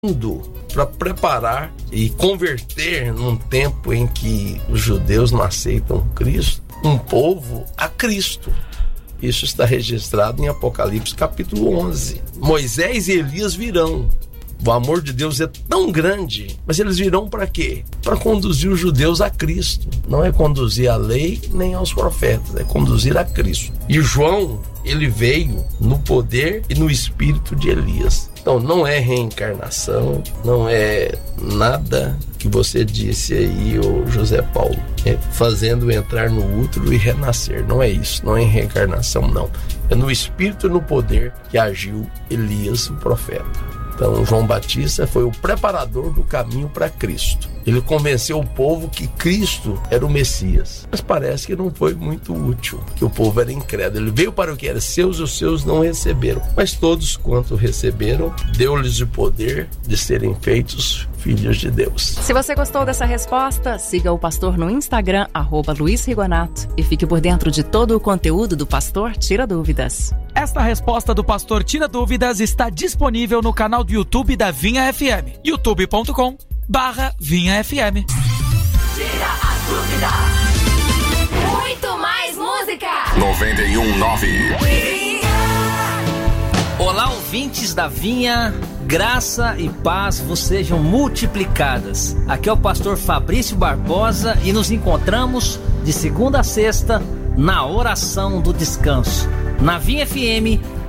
para preparar e converter num tempo em que os judeus não aceitam Cristo, um povo a Cristo. Isso está registrado em Apocalipse capítulo 11. Moisés e Elias virão. O amor de Deus é tão grande, mas eles virão para quê? Para conduzir os judeus a Cristo. Não é conduzir a lei nem aos profetas, é conduzir a Cristo. E João, ele veio no poder e no espírito de Elias. Então não é reencarnação, não é nada que você disse aí, ô José Paulo, fazendo entrar no útero e renascer. Não é isso, não é reencarnação, não. É no espírito e no poder que agiu Elias, o profeta. Então, João Batista foi o preparador do caminho para Cristo. Ele convenceu o povo que Cristo era o Messias. Mas parece que não foi muito útil, que o povo era incrédulo. Ele veio para o que era seus e os seus não receberam. Mas todos quanto receberam, deu-lhes o poder de serem feitos filhos de Deus. Se você gostou dessa resposta, siga o pastor no Instagram, @Luiz Rigonato, e fique por dentro de todo o conteúdo do Pastor Tira Dúvidas. Esta resposta do Pastor Tira Dúvidas está disponível no canal do YouTube da Vinha FM, youtube.com/VinhaFM. Tira a dúvida. Muito mais música. 91.9. Olá, ouvintes da Vinha. Graça e paz vos sejam multiplicadas. Aqui é o pastor Fabrício Barbosa e nos encontramos de segunda a sexta na oração do descanso, na Vinha FM